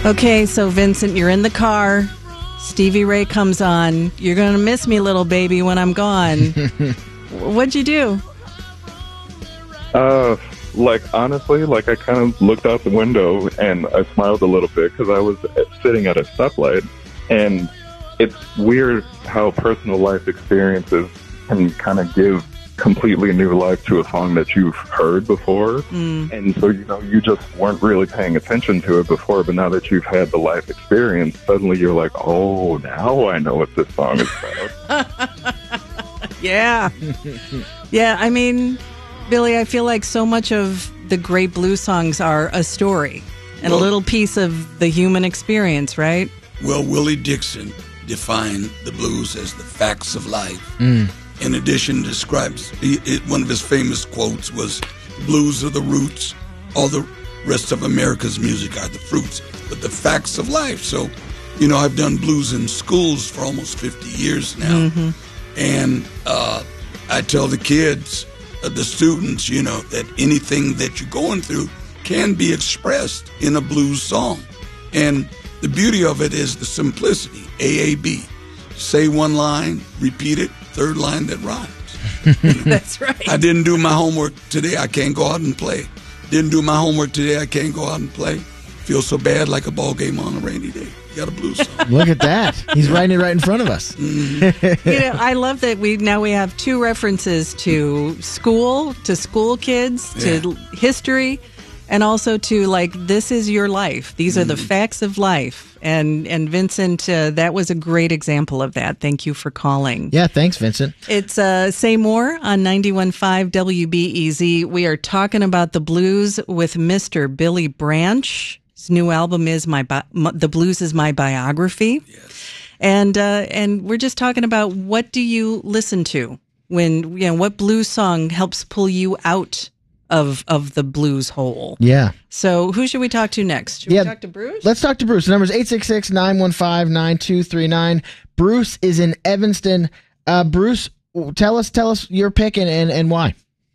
Okay, so Vincent, you're in the car. Stevie Ray comes on. You're going to miss me, little baby, when I'm gone. What'd you do? Honestly, I kind of looked out the window and I smiled a little bit because I was sitting at a stoplight. And it's weird how personal life experiences can kind of give completely new life to a song that you've heard before. And so, you just weren't really paying attention to it before, but now that you've had the life experience, suddenly you're like, oh, now I know what this song is about. Yeah. Yeah, I mean, Billy, I feel like so much of the great blues songs are a story and a little piece of the human experience, right? Well, Willie Dixon defined the blues as the facts of life. In addition, describes one of his famous quotes was, "Blues are the roots, all the rest of America's music are the fruits, but the facts of life." So, I've done blues in schools for almost 50 years now, and I tell the kids, the students, that anything that you're going through can be expressed in a blues song, and the beauty of it is the simplicity. AAB, say one line, repeat it. Third line that rhymes. That's right. I didn't do my homework today. I can't go out and play. Didn't do my homework today. I can't go out and play. Feel so bad like a ball game on a rainy day. You got a blues song. Look at that. He's writing it right in front of us. I love that we have two references to school kids, to history, and also to this is your life. These are the facts of life. And Vincent, that was a great example of that. Thank you for calling. Yeah, thanks, Vincent. It's Say More on 91.5 WBEZ. We are talking about the blues with Mr. Billy Branch. His new album is The Blues Is My Biography. Yes. And we're just talking about, what do you listen to when, what blues song helps pull you out of the blues hole? Yeah. So who should we talk to next? Should we talk to Bruce? Let's talk to Bruce. The number is 866-915-9239. Bruce is in Evanston. Bruce, tell us your pick and why.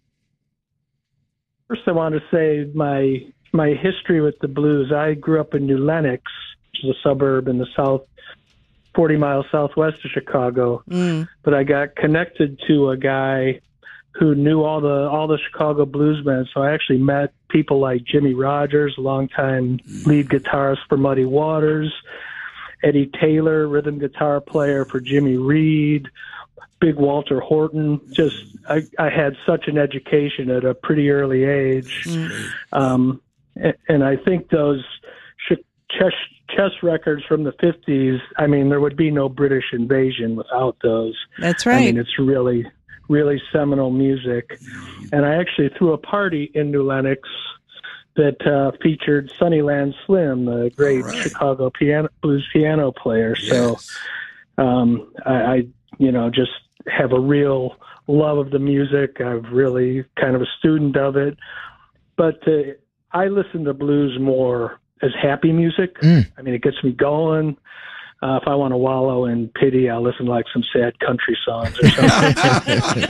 First, I want to say my history with the blues. I grew up in New Lenox, which is a suburb in the south, 40 miles southwest of Chicago. But I got connected to a guy who knew all the Chicago bluesmen. So I actually met people like Jimmy Rogers, a longtime lead guitarist for Muddy Waters, Eddie Taylor, rhythm guitar player for Jimmy Reed, Big Walter Horton. I had such an education at a pretty early age. And I think those chess records from the 50s, I mean, there would be no British invasion without those. That's right. I mean, it's really seminal music. And I actually threw a party in New Lenox that featured Sunnyland Slim, the great Chicago blues piano player. Yes. So I just have a real love of the music. I'm really kind of a student of it. But I listen to blues more as happy music. I mean, it gets me going. If I want to wallow in pity, I'll listen to some sad country songs or something.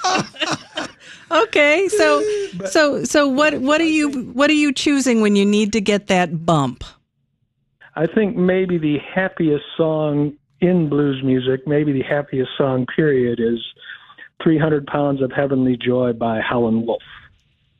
Okay, so what are you choosing when you need to get that bump? I think maybe the happiest song in blues music, maybe the happiest song period, is 300 Pounds of Heavenly Joy by Howlin' Wolf.